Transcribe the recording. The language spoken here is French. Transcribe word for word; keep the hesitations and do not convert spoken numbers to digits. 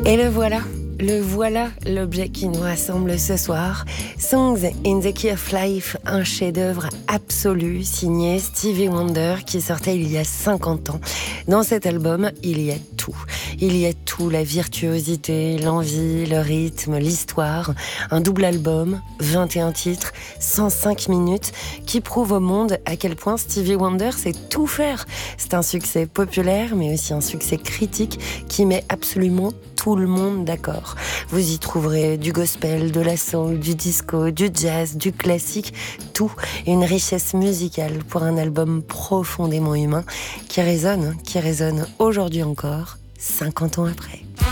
Et le voilà, le voilà l'objet qui nous rassemble ce soir. Songs in the Key of Life, un chef-d'œuvre absolu signé Stevie Wonder qui sortait il y a cinquante ans. Dans cet album, il y a tout. Il y a tout, la virtuosité, l'envie, le rythme, l'histoire. Un double album, vingt et un titres, cent cinq minutes, qui prouve au monde à quel point Stevie Wonder sait tout faire. C'est un succès populaire, mais aussi un succès critique qui met absolument tout le monde d'accord. Vous y trouverez du gospel, de la soul, du disco, du jazz, du classique, tout. Une richesse musicale pour un album profondément humain qui résonne, qui résonne aujourd'hui encore, cinquante ans après.